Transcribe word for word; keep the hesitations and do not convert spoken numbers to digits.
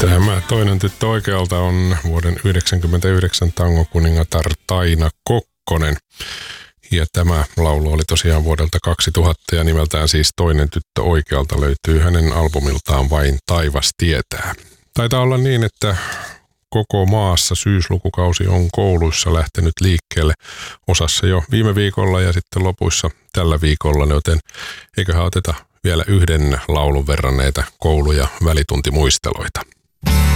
Tämä toinen tyttö oikealta on vuoden yhdeksänkymmentäyhdeksän tangokuningatar Taina Kokkonen. Ja tämä laulu oli tosiaan vuodelta kaksituhatta ja nimeltään siis Toinen tyttö oikealta löytyy hänen albumiltaan Vain taivas tietää. Taitaa olla niin, että koko maassa syyslukukausi on kouluissa lähtenyt liikkeelle, osassa jo viime viikolla ja sitten lopuissa tällä viikolla, joten eiköhän oteta vielä yhden laulun verran näitä koulu- ja välituntimuisteloita.